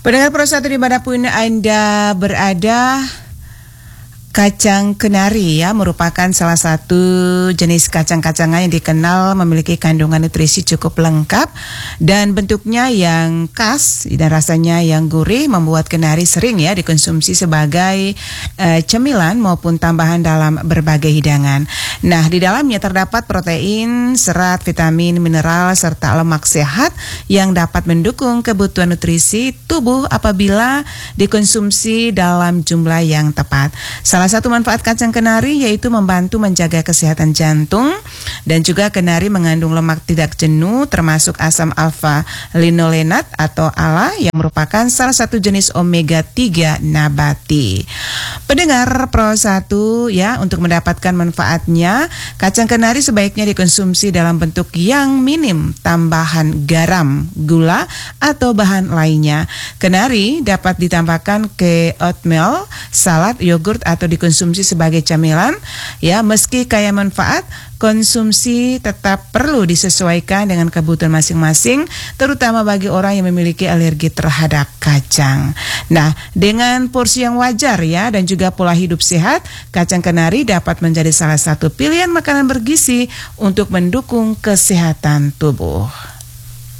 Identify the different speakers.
Speaker 1: Pendengar Pro 1 dimanapun Anda berada, kacang kenari ya merupakan salah satu jenis kacang-kacangan yang dikenal memiliki kandungan nutrisi cukup lengkap dan bentuknya yang khas dan rasanya yang gurih membuat kenari sering ya dikonsumsi sebagai cemilan maupun tambahan dalam berbagai hidangan. Nah, di dalamnya terdapat protein, serat, vitamin, mineral serta lemak sehat yang dapat mendukung kebutuhan nutrisi tubuh apabila dikonsumsi dalam jumlah yang tepat. Salah satu manfaat kacang kenari yaitu membantu menjaga kesehatan jantung, dan juga kenari mengandung lemak tidak jenuh termasuk asam alfa linolenat atau ALA yang merupakan salah satu jenis omega 3 nabati. Pendengar Pro 1 ya, untuk mendapatkan manfaatnya, kacang kenari sebaiknya dikonsumsi dalam bentuk yang minim tambahan garam, gula atau bahan lainnya. Kenari dapat ditambahkan ke oatmeal, salad, yogurt atau dikonsumsi sebagai camilan ya. Meski kaya manfaat, konsumsi tetap perlu disesuaikan dengan kebutuhan masing-masing, terutama bagi orang yang memiliki alergi terhadap kacang. Nah, dengan porsi yang wajar ya dan juga pola hidup sehat, kacang kenari dapat menjadi salah satu pilihan makanan bergizi untuk mendukung kesehatan tubuh.